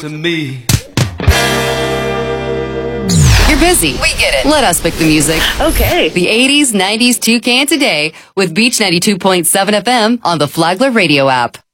to me. You're busy. We get it. Let us pick the music. Okay. The 80s, 90s, 2K, and today with Beach 92.7 FM on the Flagler Radio app.